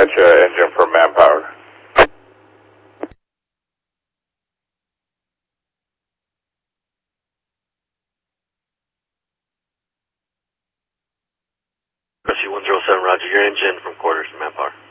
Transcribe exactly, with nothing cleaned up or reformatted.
dispatch uh, engine for manpower. Rescue one zero seven, roger, your engine from quarters to manpower.